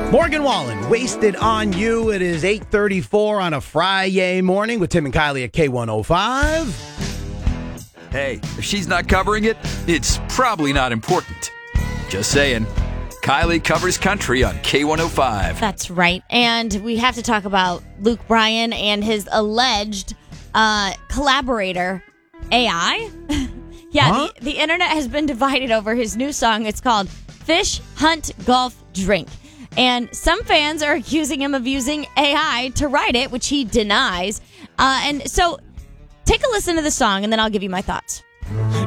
Morgan Wallen, Wasted on You. It is 8:34 on a Friday morning with Tim and Kylie at K105. Hey, if she's not covering it, it's probably not important. Just saying. Kylie covers country on K105. That's right. And we have to talk about Luke Bryan and his alleged collaborator, AI. The internet has been divided over his new song. It's called Fish, Hunt, Golf, Drink. And some fans are accusing him of using AI to write it, which he denies. And so take a listen to the song, and then I'll give you my thoughts.